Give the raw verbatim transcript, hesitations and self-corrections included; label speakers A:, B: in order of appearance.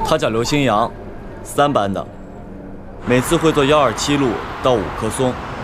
A: 他叫刘星阳，三班的，每次会坐幺二七路到五棵松。